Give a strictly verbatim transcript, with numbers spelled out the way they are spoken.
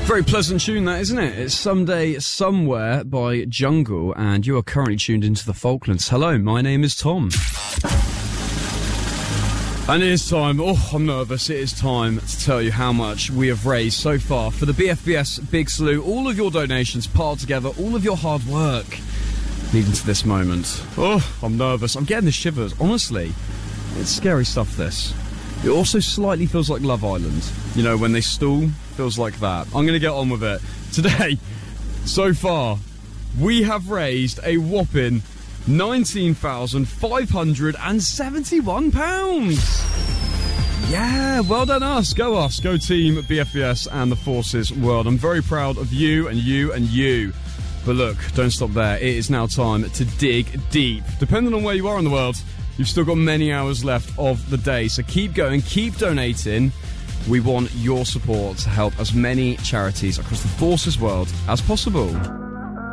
Very pleasant tune, that, isn't it? It's Someday Somewhere by Jungle, and you are currently tuned into the Falklands. Hello, my name is Tom. And it is time, oh, I'm nervous, it is time to tell you how much we have raised so far for the B F B S Big Salute. All of your donations piled together, all of your hard work leading to this moment. Oh, I'm nervous, I'm getting the shivers, honestly. It's scary stuff, this. It also slightly feels like Love Island. You know, when they stall, feels like that. I'm going to get on with it. Today, so far, we have raised a whopping nineteen thousand five hundred seventy-one pounds. Yeah, well done us. Go us. Go Team B F B S and the Forces World. I'm very proud of you and you and you. But look, don't stop there. It is now time to dig deep. Depending on where you are in the world, you've still got many hours left of the day. So keep going, keep donating. We want your support to help as many charities across the Forces World as possible.